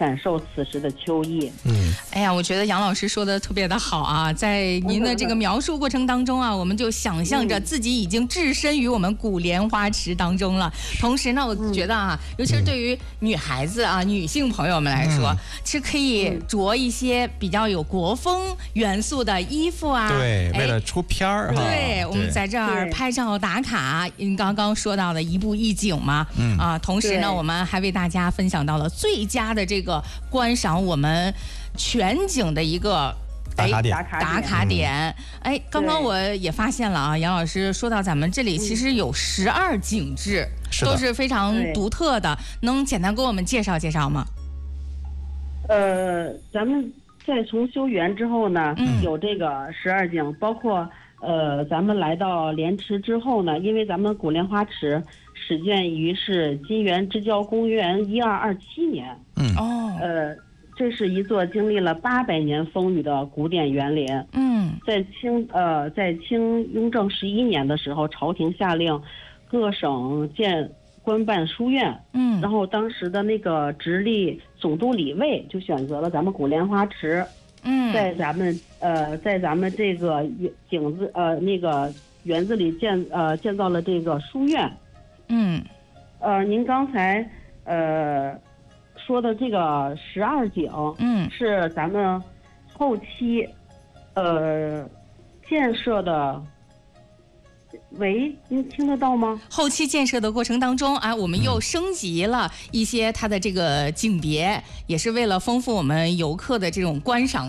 感受此时的秋意。 哎呀，我觉得杨老师说的特别的好啊，在您的这个描述过程当中啊，我们就想象着自己已经置身于我们古莲花池当中了。同时呢，我觉得啊，尤其是对于女孩子啊、女性朋友们来说，其实可以着一些比较有国风元素的衣服啊。 对，为了出片儿哈。 对，我们在这儿拍照打卡。您刚刚说到的一步一景嘛，同时呢，我们还为大家分享到了最佳的这个观赏我们全景的一个打卡点。刚刚我也发现了啊，杨老师说到咱们这里其实有12景致，都是非常独特的，能简单给我们介绍介绍吗？ 咱们在从修园之后呢，有这个12景，包括咱们来到莲池之后呢，因为咱们古莲花池始建于是金元之交公元1227年，这是一座经历了800年风雨的古典园林。在清雍正11年的时候，朝廷下令各省建官办书院，然后当时的那个直隶总督李卫就选择了咱们古莲花池，在咱们这个那个园子里建造了这个书院。您刚才说的这个12景，是咱们后期建设的。喂，您听得到吗？ 后期建设的过程当中我们又升级了一些它的这个景别，也是为了丰富我们游客的这种观赏。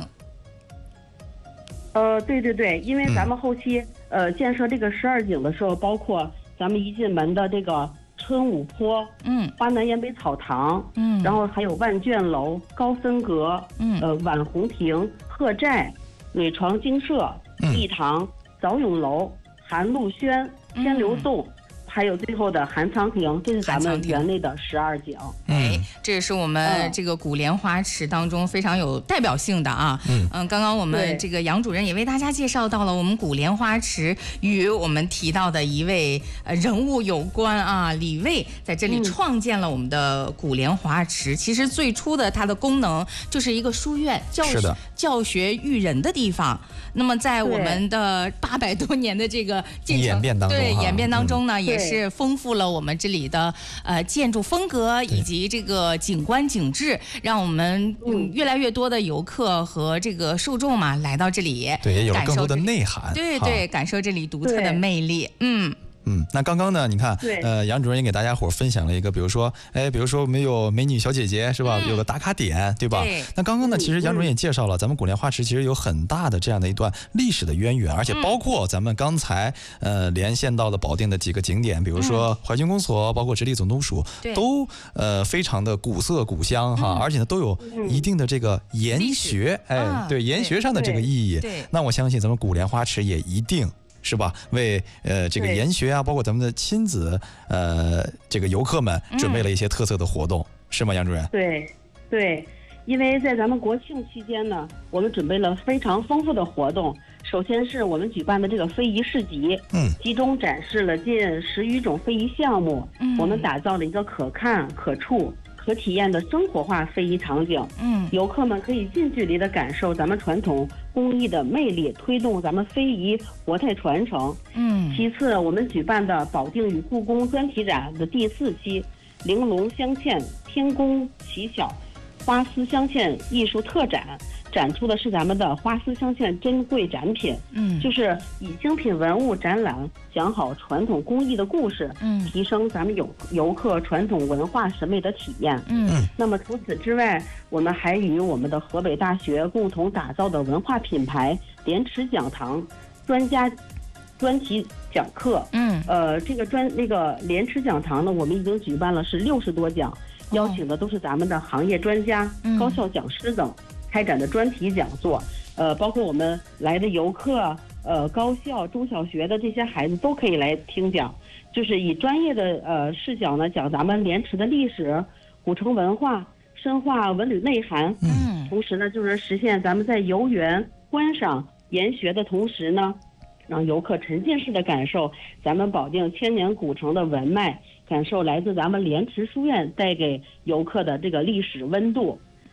对，因为咱们后期建设这个12景的时候，包括咱们一进门的这个春武坡，花南延北草堂，然后还有万卷楼、高分阁，晚红亭、鹤寨、蕊床精舍、义堂、早永楼、韩鹿轩、天流洞，还有最后的韩仓亭，这是咱们园内的12景。 这也是我们这个古莲花池当中非常有代表性的啊。刚刚我们这个杨主任也为大家介绍到了我们古莲花池与我们提到的一位人物有关啊，李卫在这里创建了我们的古莲花池。其实最初的它的功能就是一个书院，教学育人的地方。那么在我们的800多年的这个演变当中呢，也是丰富了我们这里的建筑风格以及这个景观景致，让我们越来越多的游客和这个受众嘛来到这里， 也有了更多的内涵， 对，感受这里独特的魅力。 那刚刚呢，你看，杨主任也给大家伙分享了一个，比如说我们有美女小姐姐是吧？有个打卡点，对吧？那刚刚呢，其实杨主任也介绍了，咱们古莲花池其实有很大的这样的一段历史的渊源，而且包括咱们刚才连线到的保定的几个景点，比如说淮军公所，包括直隶总督署，都非常的古色古香哈，而且呢都有一定的这个研学，研学上的这个意义。那我相信咱们古莲花池也一定。是吧？为这个研学啊，包括咱们的亲子这个游客们准备了一些特色的活动，是吗，杨主任？ 对，因为在咱们国庆期间呢，我们准备了非常丰富的活动。首先是我们举办的这个非遗市集，集中展示了近10余种非遗项目，我们打造了一个可看、可触、可体验的生活化非遗场景，游客们可以近距离的感受咱们传统工艺的魅力，推动咱们非遗活态传承。其次，我们举办的保定与故宫专题展的第4期玲珑镶嵌天工奇巧花丝镶嵌艺术特展，展出的是咱们的花丝镶嵌珍贵展品，就是以精品文物展览讲好传统工艺的故事，提升咱们游客传统文化审美的体验。那么除此之外，我们还与我们的河北大学共同打造的文化品牌莲池讲堂专家专题讲课，这个莲池讲堂呢，我们已经举办了是60多讲，邀请的都是咱们的行业专家、高校讲师等开展的专题讲座，包括我们来的游客、高校、中小学的这些孩子都可以来听讲，就是以专业的视角呢讲咱们莲池的历史、古城文化，深化文旅内涵。同时呢，就是实现咱们在游园、观赏、研学的同时呢，让游客沉浸式的感受咱们保定千年古城的文脉，感受来自咱们莲池书院带给游客的这个历史温度。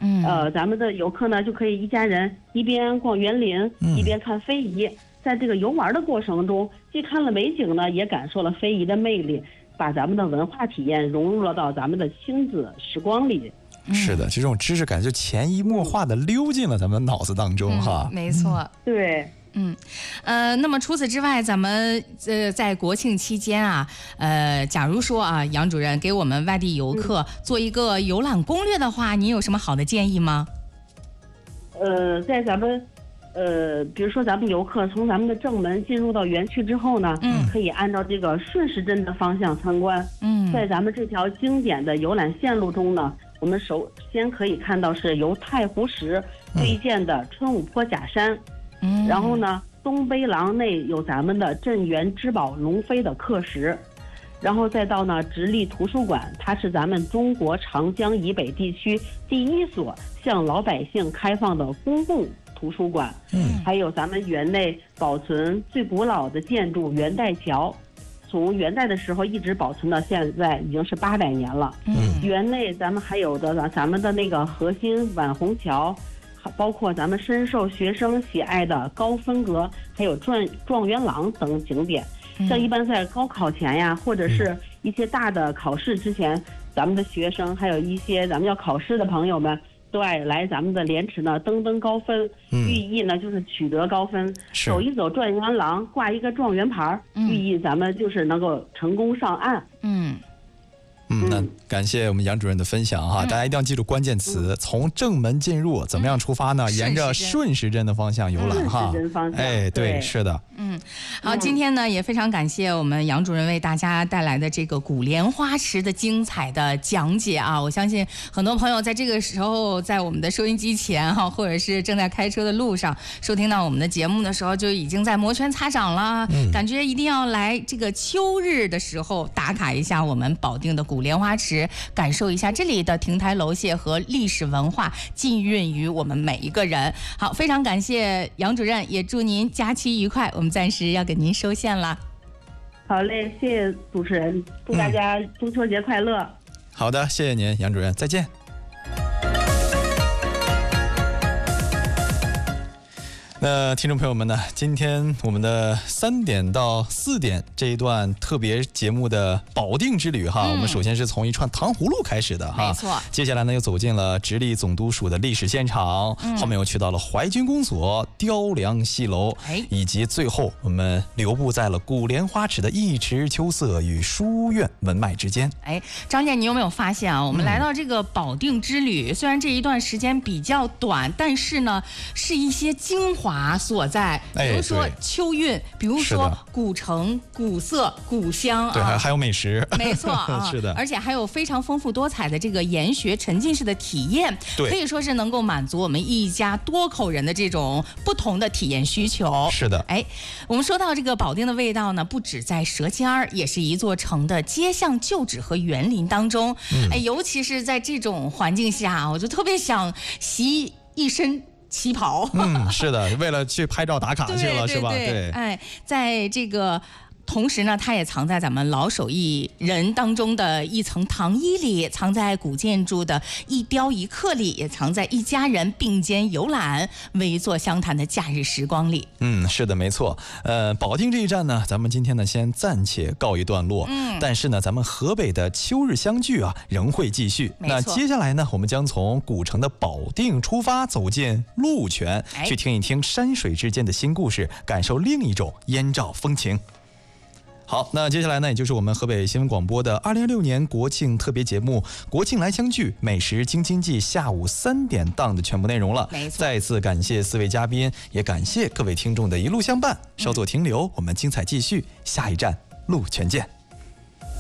咱们的游客呢就可以一家人一边逛园林，一边看非遗。在这个游玩的过程中，既看了美景呢，也感受了非遗的魅力，把咱们的文化体验融入了到咱们的亲子时光里。 是的，这种知识感就潜移默化的溜进了咱们脑子当中哈。 没错， 对。 那么除此之外，咱们在国庆期间啊，假如说啊，杨主任给我们外地游客做一个游览攻略的话，您有什么好的建议吗？ 在咱们比如说咱们游客从咱们的正门进入到园区之后呢，可以按照这个顺时针的方向参观。在咱们这条经典的游览线路中呢，我们首先可以看到是由太湖石对建的春武坡假山。然后呢，东北廊内有咱们的镇园之宝龙飞的刻石，然后再到呢直隶图书馆，它是咱们中国长江以北地区第一所向老百姓开放的公共图书馆。还有咱们园内保存最古老的建筑元代桥，从元代的时候一直保存到现在，已经是800年了。园内咱们还有的咱们的那个核心晚虹桥，包括咱们深受学生喜爱的高分阁，还有状元廊等景点。像一般在高考前呀，或者是一些大的考试之前，咱们的学生还有一些咱们要考试的朋友们，都爱来咱们的莲池呢登高分，寓意呢就是取得高分。走一走状元廊，挂一个状元牌，寓意咱们就是能够成功上岸。 那感谢我们杨主任的分享哈，大家一定要记住关键词，从正门进入，怎么样出发呢？沿着顺时针的方向游览哈。哎，对，是的。 好，今天呢也非常感谢我们杨主任为大家带来的这个古莲花池的精彩的讲解啊！我相信很多朋友在这个时候在我们的收音机前哈，或者是正在开车的路上收听到我们的节目的时候，就已经在摩拳擦掌了。感觉一定要来这个秋日的时候打卡一下我们保定的古莲花池，感受一下这里的亭台楼榭和历史文化浸润于我们每一个人。好，非常感谢杨主任，也祝您假期愉快。我们暂时要给您收线了。 好嘞，谢谢主持人，祝大家中秋节快乐。 好的，谢谢您，杨主任，再见。那听众朋友们呢，今天我们的3点到4点这一段特别节目的保定之旅哈，我们首先是从一串糖葫芦开始的哈， 没错。 接下来呢又走进了直隶总督署的历史现场，后面又去到了淮军公所、雕梁戏楼，以及最后我们留步在了古莲花池的一池秋色与书院文脉之间。 张健，你有没有发现啊？我们来到这个保定之旅，虽然这一段时间比较短，但是呢是一些精华所在，比如说秋韵，比如说古城、古色、古香啊， 对，还有美食， 没错啊， 是的， 而且还有非常丰富多彩的这个研学沉浸式的体验，可以说是能够满足我们一家多口人的这种不同的体验需求。 是的， 我们说到这个保定的味道呢，不止在舌尖儿，也是一座城的街巷旧址和园林当中。尤其是在这种环境下，我就特别想洗一身旗袍。 是的，为了去拍照打卡去了，是吧？对， 在这个同时呢，它也藏在咱们老手艺人当中的一层糖衣里，藏在古建筑的一雕一刻里，也藏在一家人并肩游览、围坐相谈的假日时光里。 是的，没错。保定这一站呢，咱们今天呢先暂且告一段落。但是呢，咱们河北的秋日相聚啊，仍会继续。那接下来呢，我们将从古城的保定出发，走进鹿泉，去听一听山水之间的新故事，感受另一种燕赵风情。好，那接下来呢，也就是我们河北新闻广播的2016年国庆特别节目《国庆来相聚美食京津冀》下午3点档的全部内容了。 没错， 再次感谢4位嘉宾，也感谢各位听众的一路相伴。稍作停留，我们精彩继续，下一站鹿泉见。